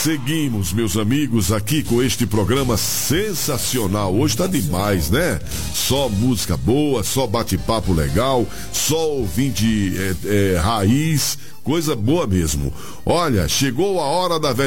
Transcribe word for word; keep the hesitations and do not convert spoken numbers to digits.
Seguimos, meus amigos, aqui com este programa sensacional. Hoje tá demais, né? Só música boa, só bate-papo legal, só ouvinte é, é, raiz, coisa boa mesmo. Olha, chegou a hora da velha